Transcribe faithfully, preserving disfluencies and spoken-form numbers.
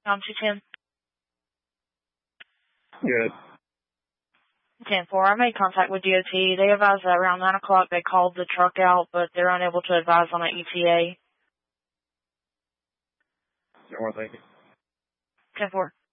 Um, two ten. Good. ten four. I made contact with D O T. They advised that around nine o'clock they called the truck out, but they're unable to advise on an E T A. All right, thank you. ten four.